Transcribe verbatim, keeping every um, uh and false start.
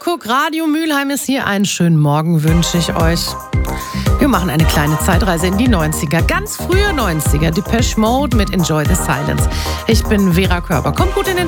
Cook, Radio Mülheim ist hier. Einen schönen Morgen wünsche ich euch. Wir machen eine kleine Zeitreise in die neunziger, ganz frühe neunziger. Depeche Mode mit Enjoy the Silence. Ich bin Vera Körber. Kommt gut in den